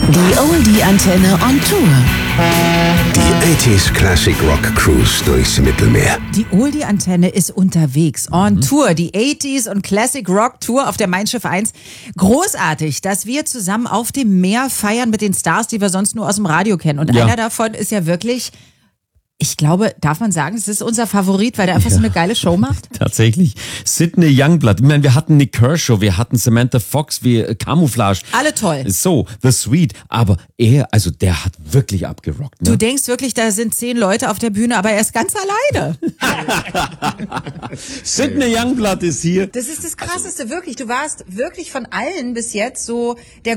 Die Oldie-Antenne on Tour. Die 80s Classic Rock Cruise durchs Mittelmeer. Die Oldie-Antenne ist unterwegs, on Tour. Die 80s und Classic Rock Tour auf der Mein Schiff 1. Großartig, dass wir zusammen auf dem Meer feiern mit den Stars, die wir sonst nur aus dem Radio kennen. Und einer davon ist ja wirklich... Ich glaube, darf man sagen, es ist unser Favorit, weil der einfach so eine geile Show macht? Tatsächlich. Sydney Youngblood. Ich meine, wir hatten Nick Kershaw, wir hatten Samantha Fox, wir Camouflage. Alle toll. So, The Sweet. Aber der hat wirklich abgerockt. Ne? Du denkst wirklich, da sind 10 Leute auf der Bühne, aber er ist ganz alleine. Sydney Youngblood ist hier. Das ist das Krasseste, wirklich. Du warst wirklich von allen bis jetzt so der